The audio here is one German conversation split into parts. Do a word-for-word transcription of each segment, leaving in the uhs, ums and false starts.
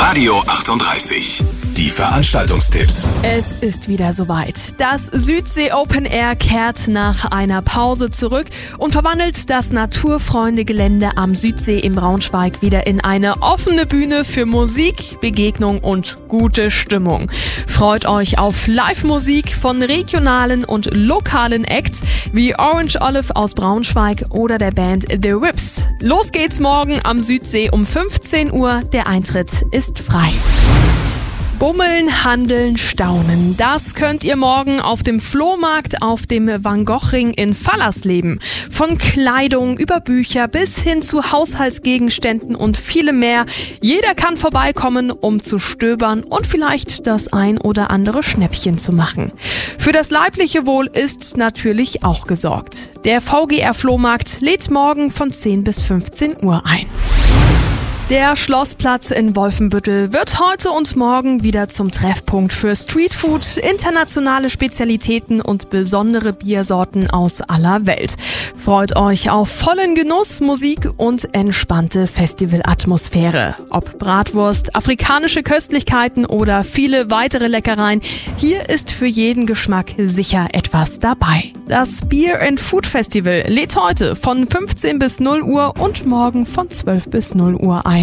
Radio achtunddreißig. Die Veranstaltungstipps. Es ist wieder soweit. Das Südsee Open Air kehrt nach einer Pause zurück und verwandelt das Naturfreunde-Gelände am Südsee im Braunschweig wieder in eine offene Bühne für Musik, Begegnung und gute Stimmung. Freut euch auf Live-Musik von regionalen und lokalen Acts wie Orange Olive aus Braunschweig oder der Band The Whips. Los geht's morgen am Südsee um fünfzehn Uhr. Der Eintritt ist frei. Bummeln, handeln, staunen. Das könnt ihr morgen auf dem Flohmarkt auf dem Van Gogh Ring in Fallersleben. Von Kleidung über Bücher bis hin zu Haushaltsgegenständen und vielem mehr. Jeder kann vorbeikommen, um zu stöbern und vielleicht das ein oder andere Schnäppchen zu machen. Für das leibliche Wohl ist natürlich auch gesorgt. Der V G R Flohmarkt lädt morgen von zehn bis fünfzehn Uhr ein. Der Schlossplatz in Wolfenbüttel wird heute und morgen wieder zum Treffpunkt für Streetfood, internationale Spezialitäten und besondere Biersorten aus aller Welt. Freut euch auf vollen Genuss, Musik und entspannte Festivalatmosphäre. Ob Bratwurst, afrikanische Köstlichkeiten oder viele weitere Leckereien, hier ist für jeden Geschmack sicher etwas dabei. Das Beer and Food Festival lädt heute von fünfzehn bis null Uhr und morgen von zwölf bis null Uhr ein.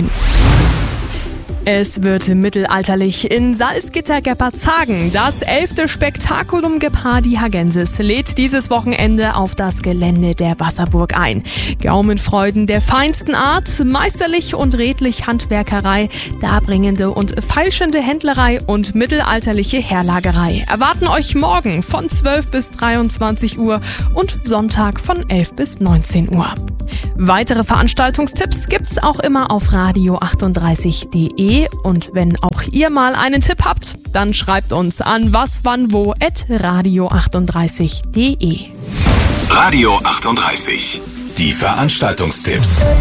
Es wird mittelalterlich in Salzgitter-Geppardshagen. Das elfte Spektakulum Gepardi Hagensis lädt dieses Wochenende auf das Gelände der Wasserburg ein. Gaumenfreuden der feinsten Art, meisterlich und redlich Handwerkerei, darbringende und feilschende Händlerei und mittelalterliche Herlagerei erwarten euch morgen von zwölf bis dreiundzwanzig Uhr und Sonntag von elf bis neunzehn Uhr. Weitere Veranstaltungstipps gibt's auch immer auf radio achtunddreißig punkt de und wenn auch ihr mal einen Tipp habt, dann schreibt uns an waswannwo at radio achtunddreißig punkt de. Radio achtunddreißig. Die Veranstaltungstipps.